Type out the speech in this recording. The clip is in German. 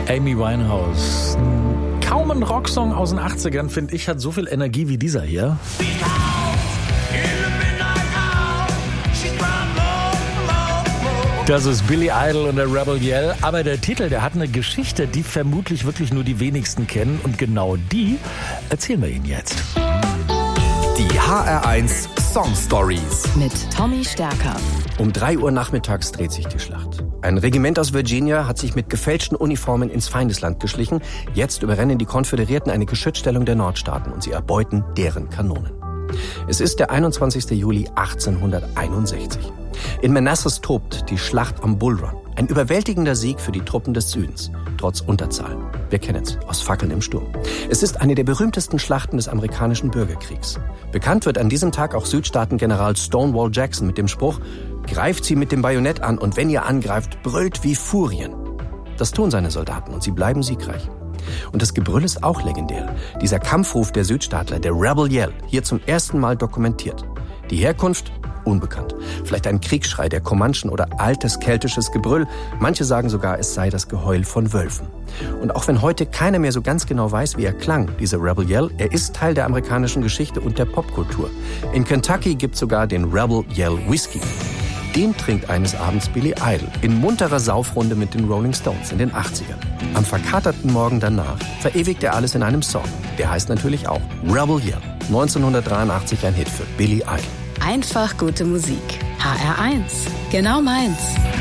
Amy Winehouse. Kaum ein Rocksong aus den 80ern, finde ich, hat so viel Energie wie dieser hier. Das ist Billy Idol und der Rebel Yell. Aber der Titel, der hat eine Geschichte, die vermutlich wirklich nur die wenigsten kennen. Und genau die erzählen wir Ihnen jetzt. Die HR1 Song Stories. Mit Tommy Stärker. Um 3 Uhr nachmittags dreht sich die Schlacht. Ein Regiment aus Virginia hat sich mit gefälschten Uniformen ins Feindesland geschlichen. Jetzt überrennen die Konföderierten eine Geschützstellung der Nordstaaten und sie erbeuten deren Kanonen. Es ist der 21. Juli 1861. In Manassas tobt die Schlacht am Bull Run. Ein überwältigender Sieg für die Truppen des Südens, trotz Unterzahl. Wir kennen es aus Fackeln im Sturm. Es ist eine der berühmtesten Schlachten des amerikanischen Bürgerkriegs. Bekannt wird an diesem Tag auch Südstaaten-General Stonewall Jackson mit dem Spruch: Greift sie mit dem Bajonett an und wenn ihr angreift, brüllt wie Furien. Das tun seine Soldaten und sie bleiben siegreich. Und das Gebrüll ist auch legendär. Dieser Kampfruf der Südstaatler, der Rebel Yell, hier zum ersten Mal dokumentiert. Die Herkunft? Unbekannt. Vielleicht ein Kriegsschrei der Comanchen oder altes keltisches Gebrüll. Manche sagen sogar, es sei das Geheul von Wölfen. Und auch wenn heute keiner mehr so ganz genau weiß, wie er klang, dieser Rebel Yell, er ist Teil der amerikanischen Geschichte und der Popkultur. In Kentucky gibt's sogar den Rebel Yell Whisky. Den trinkt eines Abends Billy Idol in munterer Saufrunde mit den Rolling Stones in den 80ern. Am verkaterten Morgen danach verewigt er alles in einem Song. Der heißt natürlich auch Rebel Yell. 1983 ein Hit für Billy Idol. Einfach gute Musik. HR1. Genau meins.